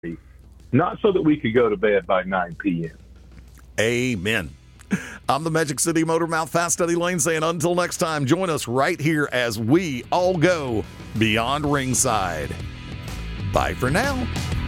not so that we could go to bed by 9 p.m. Amen. I'm the Magic City Motor Mouth Fast Eddie Lane saying until next time, join us right here as we all go beyond ringside. Bye for now.